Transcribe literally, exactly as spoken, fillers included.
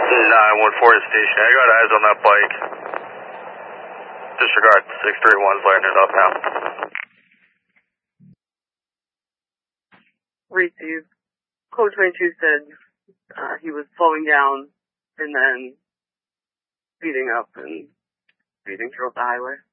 nine one four to station. I got eyes on that bike. Disregard. six three one's lighting it up now. Receive. Code twenty-two said uh, he was slowing down and then speeding up and speeding throughout the highway.